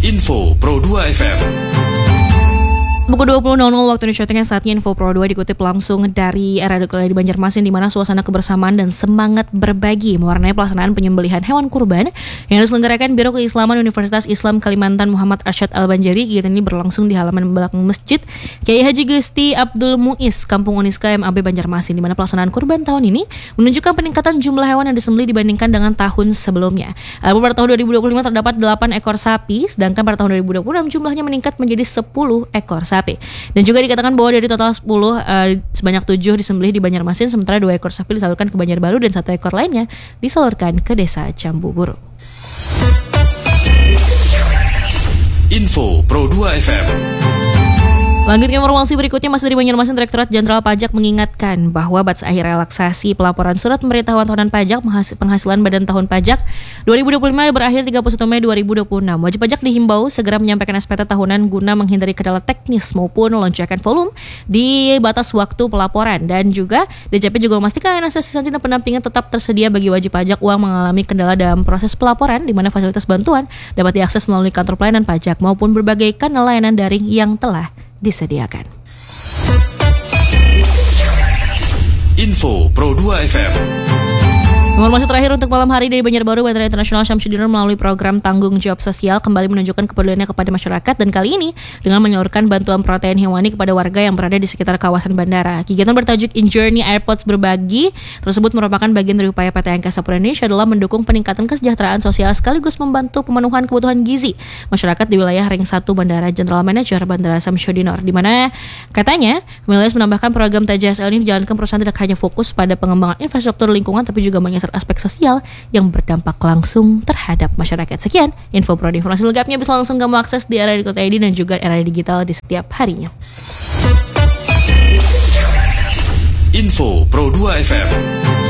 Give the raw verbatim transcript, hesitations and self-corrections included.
Info Pro dua F M. Pukul dua puluh waktu Indonesia Tengah, saatnya Info Pro dua dikutip langsung dari R A D Kelai di Banjarmasin, di mana suasana kebersamaan dan semangat berbagi mewarnai pelaksanaan penyembelihan hewan kurban yang diselenggarakan Biro Keislaman Universitas Islam Kalimantan Muhammad Arsyad Al-Banjari. Kegiatan ini berlangsung di halaman belakang Masjid Kiai Haji Gusti Abdul Muiz, Kampung Uniska M A B Banjarmasin, di mana pelaksanaan kurban tahun ini menunjukkan peningkatan jumlah hewan yang disembelih dibandingkan dengan tahun sebelumnya. Adapun pada tahun dua ribu dua puluh lima terdapat delapan ekor sapi, sedangkan pada tahun dua ribu dua puluh enam jumlahnya meningkat menjadi sepuluh ekor sapi. Dan juga dikatakan bahwa dari total sepuluh, uh, sebanyak tujuh disembelih di Banjarmasin, sementara dua ekor sapi disalurkan ke Banjarbaru dan satu ekor lainnya disalurkan ke Desa Cambuburu. Info Pro dua F M. Lanjut ke informasi berikutnya, masih dari Banjarmasin, Direktorat Jenderal Pajak mengingatkan bahwa batas akhir relaksasi pelaporan surat pemberitahuan tahunan pajak penghasilan badan tahun pajak dua ribu dua puluh lima berakhir tiga puluh satu Mei dua ribu dua puluh enam. Wajib pajak dihimbau segera menyampaikan S P T tahunan guna menghindari kendala teknis maupun lonjakan volume di batas waktu pelaporan. Dan juga D J P juga memastikan asistensi dan pendampingan tetap tersedia bagi wajib pajak uang mengalami kendala dalam proses pelaporan, di mana fasilitas bantuan dapat diakses melalui kantor pelayanan pajak maupun berbagai kanal layanan daring yang telah disediakan. Info Pro dua F M. Informasi terakhir untuk malam hari dari Banjarbaru, Bandara Internasional Syamsuddin melalui program tanggung jawab sosial kembali menunjukkan kepeduliannya kepada masyarakat, dan kali ini dengan menyalurkan bantuan protein hewani kepada warga yang berada di sekitar kawasan bandara. Kegiatan bertajuk In Journey Airports Berbagi tersebut merupakan bagian dari upaya P T Angkasa Pura Indonesia dalam mendukung peningkatan kesejahteraan sosial sekaligus membantu pemenuhan kebutuhan gizi masyarakat di wilayah Ring satu Bandara General Manager Bandara Syamsuddin, di mana katanya Miles menambahkan program T J S L ini dijalankan perusahaan tidak hanya fokus pada pengembangan infrastruktur lingkungan, tapi juga menyasar aspek sosial yang berdampak langsung terhadap masyarakat. Sekian Info Pro. Informasi lengkapnya bisa langsung kamu akses di R A D dot I D dan juga R A D Digital di setiap harinya. Info Pro dua F M.